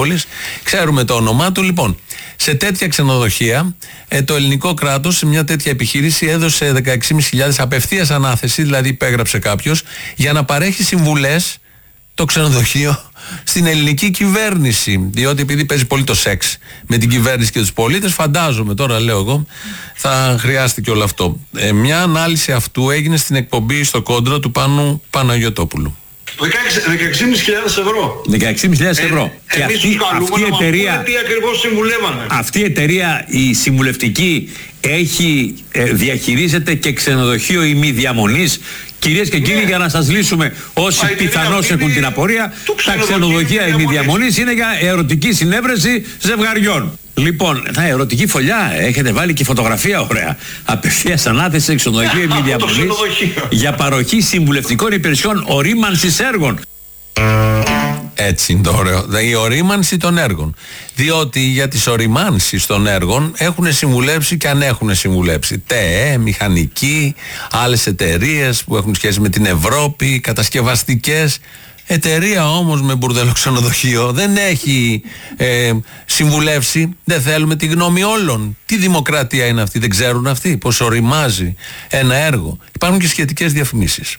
πόλης. Ξέρουμε το όνομά του. Λοιπόν, σε τέτοια ξενοδοχεία το ελληνικό κράτος σε μια τέτοια επιχείρηση έδωσε 16.500 απευθείας ανάθεση, δηλαδή υπέγραψε κάποιος, για να παρέχει συμβουλές το ξενοδοχείο στην ελληνική κυβέρνηση. Διότι επειδή παίζει πολύ το σεξ με την κυβέρνηση και τους πολίτες, φαντάζομαι, τώρα λέω εγώ, θα χρειάστηκε όλο αυτό. Μια ανάλυση αυτού έγινε στην εκπομπή στο Κόντρα του Πάνου Παναγιωτόπουλου. 16.500 ευρώ. 16.500 ευρώ. Και αυτή η εταιρεία, τι ακριβώς συμβουλεύανε. αυτή η εταιρεία, η συμβουλευτική, διαχειρίζεται και ξενοδοχείο ημιδιαμονής. Κυρίες και κύριοι, για να σας λύσουμε όσοι πιθανώς έχουν την απορία, τα ξενοδοχεία ημιδιαμονής είναι για ερωτική συνέβρεση ζευγαριών. Λοιπόν, ερωτική φωλιά, έχετε βάλει και φωτογραφία, ωραία. Απευθείας ανάθεση σε ξενοδοχείο ημιδιαμονής για παροχή συμβουλευτικών υπηρεσιών ορίμανσης έργων. Έτσι είναι το ωραίο. Η ορίμανση των έργων. Διότι για τις οριμάνσεις των έργων έχουν συμβουλέψει και αν έχουν συμβουλέψει ΤΕΕ, μηχανικοί, άλλες εταιρείες που έχουν σχέση με την Ευρώπη, κατασκευαστικές. Εταιρεία όμως με μπουρδέλο ξενοδοχείο δεν έχει συμβουλεύσει. Δεν θέλουμε τη γνώμη όλων. Τι δημοκρατία είναι αυτή, δεν ξέρουν αυτοί πως οριμάζει ένα έργο. Υπάρχουν και σχετικές διαφημίσεις.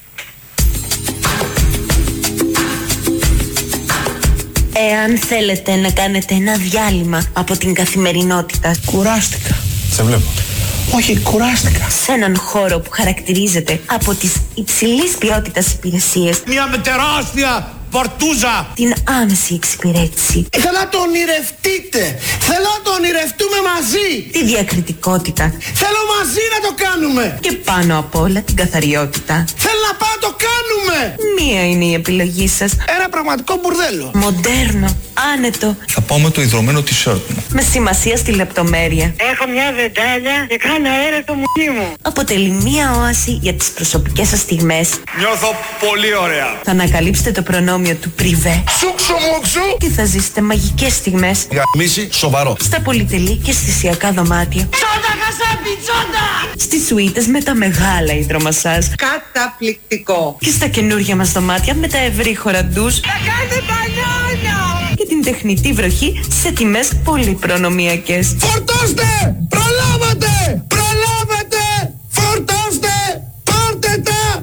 Εάν θέλετε να κάνετε ένα διάλειμμα από την καθημερινότητα. Κουράστηκα. Σε βλέπω. Όχι, κουράστηκα. Σε έναν χώρο που χαρακτηρίζεται από τις υψηλής ποιότητας υπηρεσίες. Μια με τεράστια πορτούζα. Την άμεση εξυπηρέτηση. Θέλω να το ονειρευτείτε. Θέλω να το ονειρευτούμε μαζί. Τη διακριτικότητα. Θέλω μαζί να το κάνουμε. Και πάνω απ' όλα την καθαριότητα. Θέλω να πάω να το κάνουμε. Μία είναι η επιλογή σας. Ένα πραγματικό μπουρδέλο. Μοντέρνο, άνετο. Θα πάω με το ιδρωμένο t-shirt μου. Με σημασία στη λεπτομέρεια. Έχω μια βεντάλια και κάνω αέρα το μουνί μου. Αποτελεί μία όαση για τις προσωπικές σας στιγμές. Νιώθω πολύ ωραία. Θα ανακαλύψετε το προνόμιο του πριβέ. Σούξου μουξου. Και θα ζήσετε μαγικές στιγμές. Για μίση σοβαρό. Στα πολυτελή και αισθησιακά δωμάτια. Τσόντα χασάπι, τσόντα! Στις σουίτες με τα μεγάλα υδρομασάζ. Καταπληκτικό. Και στα καινούργια μας δωμάτια με τα ευρύχωρα ντους. Θα κάνετε μπανάνα! Και την τεχνητή βροχή σε τιμές πολύ προνομιακές. Φορτώστε! Προλάβατε! Προλάβατε! Φορτώστε! Πάρτε τα!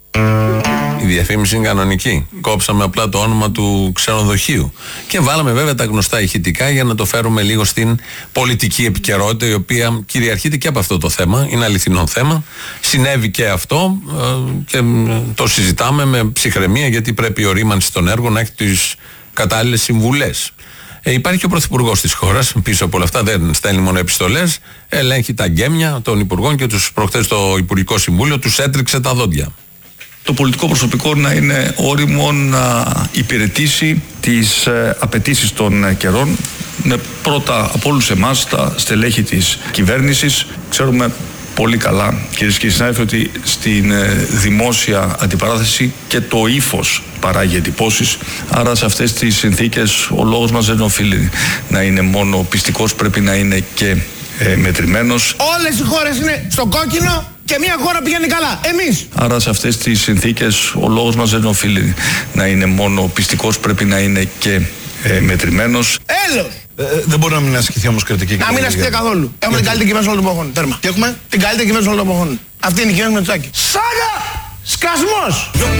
Η διαφήμιση είναι κανονική. Κόψαμε απλά το όνομα του ξενοδοχείου. Και βάλαμε βέβαια τα γνωστά ηχητικά για να το φέρουμε λίγο στην πολιτική επικαιρότητα, η οποία κυριαρχείται και από αυτό το θέμα. Είναι αληθινό θέμα. Συνέβη και αυτό και το συζητάμε με ψυχραιμία, γιατί πρέπει η ορίμανση των έργων να έχει τις κατάλληλες συμβουλές. Υπάρχει και ο πρωθυπουργός της χώρας πίσω από όλα αυτά, δεν στέλνει μόνο επιστολές, ελέγχει τα γκέμια των υπουργών και τους προχτές στο Υπουργικό Συμβούλιο τους έτριξε τα δόντια. Το πολιτικό προσωπικό να είναι όριμο να υπηρετήσει τις απαιτήσεις των καιρών. Είναι πρώτα από όλους εμάς τα στελέχη της κυβέρνησης. Ξέρουμε πολύ καλά, κυρίες και συνάδελφοι, ότι στην δημόσια αντιπαράθεση και το ύφος παράγει εντυπώσεις. Άρα σε αυτές τις συνθήκες ο λόγος μας δεν οφείλει να είναι μόνο πιστικός, πρέπει να είναι και μετρημένος. Όλες οι χώρες είναι στο κόκκινο και μια χώρα πηγαίνει καλά. Εμείς. Άρα σε αυτές τις συνθήκες ο λόγος μας δεν οφείλει να είναι μόνο πιστικός, πρέπει να είναι και μετρημένος. Έλος. Δεν μπορεί να μην ασκηθεί όμως κριτική. Να μην ασκηθεί καθόλου. Έχουμε την καλύτερη κυβέρνηση όλων των εποχών. Τέρμα. Τι έχουμε? Την καλύτερη κυβέρνηση όλων των εποχών. Αυτή είναι η κυβέρνηση Μητσοτάκη. Σάγα! Σκασμός!